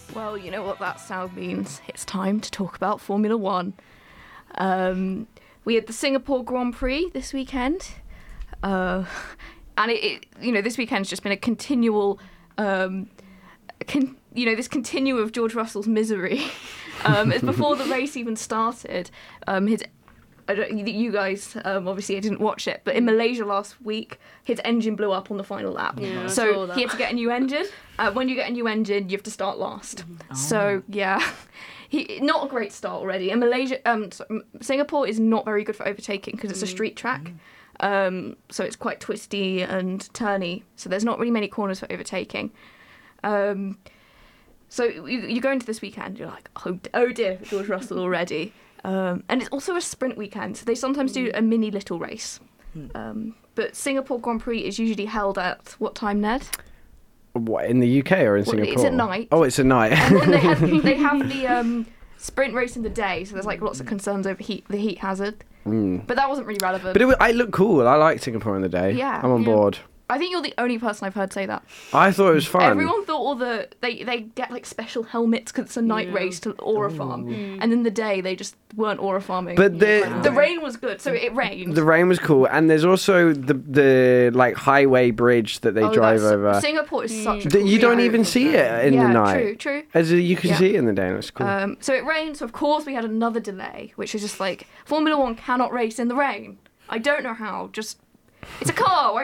Well, you know what that sound means. It's time to talk about Formula One. We had the Singapore Grand Prix this weekend. And this weekend's just been a continual, this continuum of George Russell's misery. As before the race even started, you guys obviously I didn't watch it, but in Malaysia last week, his engine blew up on the final lap. Yeah, so he had to get a new engine. When you get a new engine, you have to start last. Oh. So yeah. Not a great start already. And Singapore is not very good for overtaking because it's a street track. So it's quite twisty and turny. So there's not really many corners for overtaking. So you go into this weekend, you're like, oh dear, George Russell already. And it's also a sprint weekend. So they sometimes do a mini little race. But Singapore Grand Prix is usually held at what time, Ned? What, in the UK or in Singapore? It's at night. Oh, it's at night. And then they have the sprint race in the day, so there's like lots of concerns over the heat hazard. But that wasn't really relevant. But it looked cool. I like Singapore in the day. Yeah. I'm on board. I think you're the only person I've heard say that. I thought it was fun. Everyone thought they get like special helmets because it's a night race to aura farm, and in the day they just weren't aura farming. But the rain was good, so it rained. The rain was cool, and there's also the like highway bridge that they drive over. Singapore is such a cool you don't even see it in the night. True. You can see it in the day, and it's cool. So it rained, so of course we had another delay, which is just like Formula One cannot race in the rain. I don't know how. It's a car.